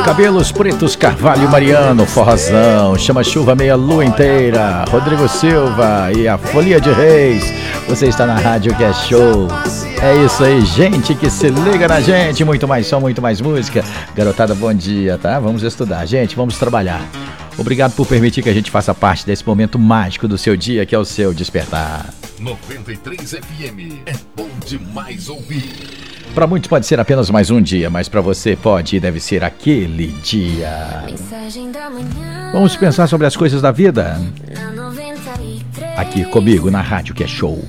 Cabelos Pretos, Carvalho Mariano, Forrozão, Chama Chuva Meia Lua Inteira, Rodrigo Silva e a Folia de Reis. Você está na Rádio Que É Show. É isso aí, gente que se liga na gente. Muito mais som, muito mais música. Garotada, bom dia, tá? Vamos estudar, gente, vamos trabalhar. Obrigado por permitir que a gente faça parte desse momento mágico do seu dia, que é o seu despertar. 93 FM, é bom demais ouvir. Para muitos pode ser apenas mais um dia, mas para você pode e deve ser aquele dia. Vamos pensar sobre as coisas da vida? Aqui comigo na Rádio Que É Show.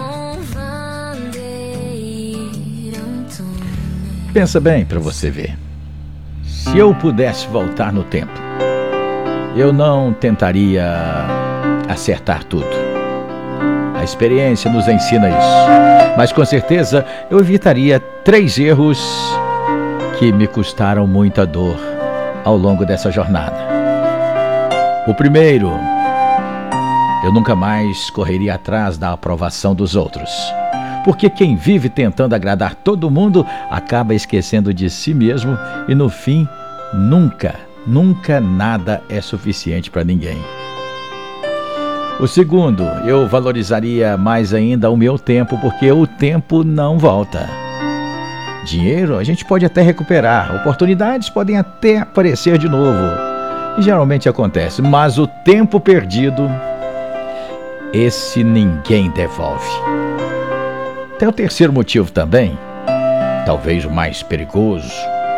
Pensa bem para você ver. Se eu pudesse voltar no tempo, eu não tentaria acertar tudo. A experiência nos ensina isso. Mas com certeza eu evitaria 3 erros que me custaram muita dor ao longo dessa jornada. O primeiro, eu nunca mais correria atrás da aprovação dos outros. Porque quem vive tentando agradar todo mundo acaba esquecendo de si mesmo e no fim, nunca nada é suficiente para ninguém. O segundo, eu valorizaria mais ainda o meu tempo, porque o tempo não volta. Dinheiro a gente pode até recuperar, oportunidades podem até aparecer de novo, e geralmente acontece, mas o tempo perdido, esse ninguém devolve. Tem o terceiro motivo também, talvez o mais perigoso.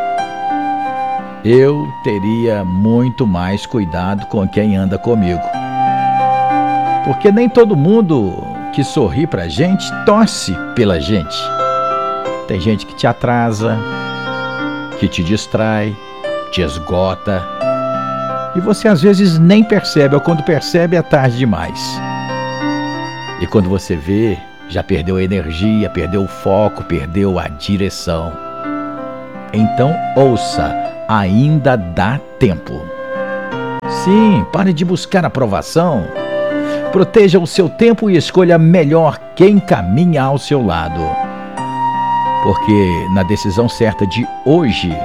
Eu teria muito mais cuidado com quem anda comigo. Porque nem todo mundo que sorri pra gente torce pela gente. Tem gente que te atrasa, que te distrai, te esgota. E você às vezes nem percebe, ou quando percebe é tarde demais. E quando você vê, já perdeu a energia, perdeu o foco, perdeu a direção. Então ouça, ainda dá tempo. Sim, pare de buscar aprovação. Proteja o seu tempo e escolha melhor quem caminha ao seu lado. Porque na decisão certa de hoje,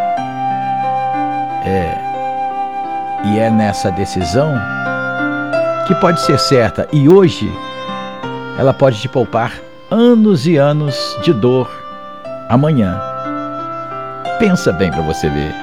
é nessa decisão que pode ser certa. E hoje, ela pode te poupar anos e anos de dor amanhã. Pensa bem para você ver.